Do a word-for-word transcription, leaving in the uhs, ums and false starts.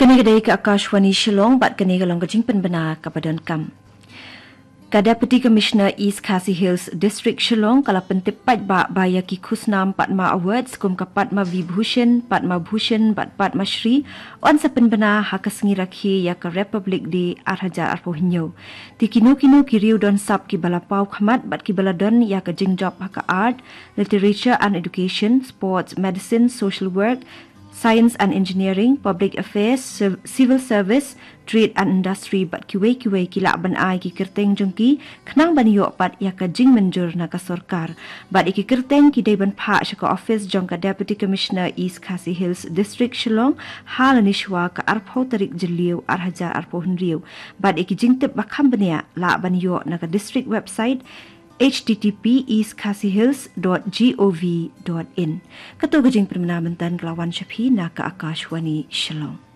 Kini kedai ke Akashwani Shillong bat kini galong kajing penbenar kepada kam. Ka Deputy Commissioner East Khasi Hills District Shillong kala pentipat ba baya ki khusnam Padma Awards kum ka Padma Vibhushan, Padma Bhushan bat Padma Shri on sa penbenar ha kasengi rakhi ya ka Republic di Arhajar Arpohinyo. Ti kino kino ki riu don sab ki balapau khamat bat ki baladon ya ka jingjop ha ka art, literature and education, sports, medicine, social work, Science and Engineering, Public Affairs, Civil Service, Trade and Industry bat kiwe kiwe kila ban ai ki kerteng jongki khnang ban yo pat ya ka jing menjur na ka sarkar bat iki kerteng ki dei ban pha shaka office jong ka Deputy Commissioner East Khasi Hills District Shillong hal nishwa ka arpho tarik jiliu Arhajar Arpohin riu bat iki jingtep ba khambania la ban yo na ka district website h t t p east khasi hills dot gov dot in. Ketua Gajing Permana Mentan Kelawan Syafi na ka Akashwani Shillong.